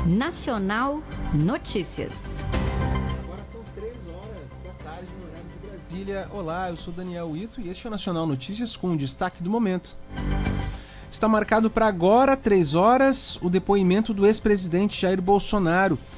Nacional Notícias. Agora são 3 horas da tarde no horário de Brasília. Olá, eu sou Daniel Ito e este é o Nacional Notícias com o destaque do momento. Está marcado para agora, 3 horas, o depoimento do ex-presidente Jair Bolsonaro.